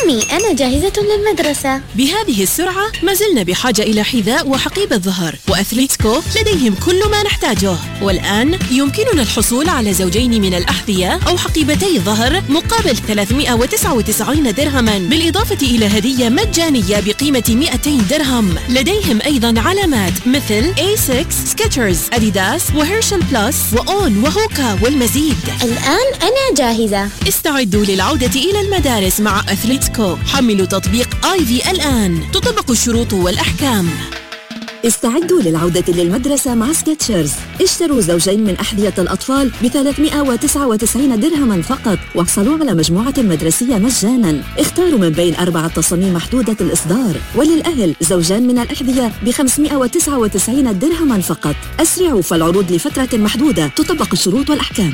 أمي أنا جاهزة للمدرسة. بهذه السرعة ما زلنا بحاجة إلى حذاء وحقيبة ظهر، وأثليتسكو لديهم كل ما نحتاجه. والآن يمكننا الحصول على زوجين من الأحذية أو حقيبتي ظهر مقابل 399 درهما، بالإضافة إلى هدية مجانية بقيمة 200 درهم. لديهم أيضا علامات مثل A6، سكيتشرز، أديداس، وهيرشل بلس، وأون، وهوكا، والمزيد. الآن أنا جاهزة. استعدوا للعودة إلى المدارس مع أثليتسكو. حملوا تطبيق آيفي الآن، تطبق الشروط والأحكام. استعدوا للعودة للمدرسة مع سكيتشرز. اشتروا زوجين من أحذية الأطفال ب399 درهما فقط، واحصلوا على مجموعة مدرسية مجانا. اختاروا من بين 4 تصاميم محدودة الإصدار. وللأهل زوجان من الأحذية ب599 درهما فقط. أسرعوا فالعروض لفترة محدودة، تطبق الشروط والأحكام.